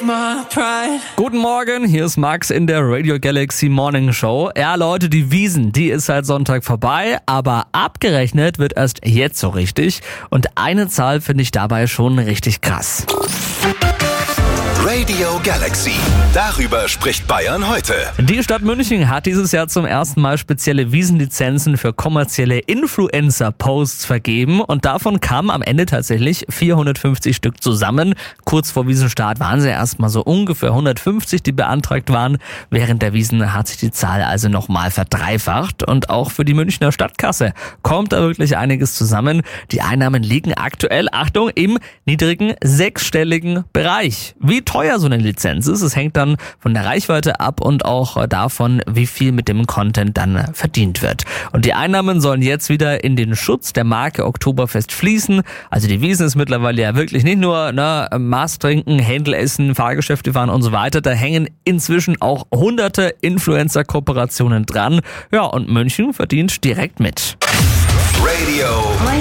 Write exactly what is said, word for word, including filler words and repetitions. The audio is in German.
Guten Morgen, hier ist Max in der Radio Galaxy Morning Show. Ja, Leute, die Wiesn, die ist seit Sonntag vorbei, aber abgerechnet wird erst jetzt so richtig. Und eine Zahl finde ich dabei schon richtig krass. Radio Galaxy. Darüber spricht Bayern heute. Die Stadt München hat dieses Jahr zum ersten Mal spezielle Wiesn-Lizenzen für kommerzielle Influencer-Posts vergeben und davon kamen am Ende tatsächlich vierhundertfünfzig Stück zusammen. Kurz vor Wiesenstart waren sie erstmal so ungefähr hundertfünfzig, die beantragt waren. Während der Wiesn hat sich die Zahl also nochmal verdreifacht und auch für die Münchner Stadtkasse kommt da wirklich einiges zusammen. Die Einnahmen liegen aktuell, Achtung, im niedrigen sechsstelligen Bereich. Wie teuer so eine Lizenz ist, es hängt dann von der Reichweite ab und auch davon, wie viel mit dem Content dann verdient wird. Und die Einnahmen sollen jetzt wieder in den Schutz der Marke Oktoberfest fließen. Also die Wiesn ist mittlerweile ja wirklich nicht nur ne, Maß trinken, Händel essen, Fahrgeschäfte fahren und so weiter. Da hängen inzwischen auch hunderte Influencer-Kooperationen dran. Ja, und München verdient direkt mit. Radio